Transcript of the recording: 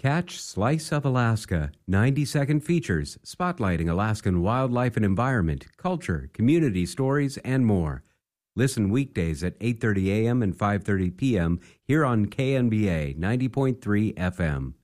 Catch Slice of Alaska, 90-second features spotlighting Alaskan wildlife and environment, culture, community stories, and more. Listen weekdays at 8:30 a.m. and 5:30 p.m. here on KNBA 90.3 FM.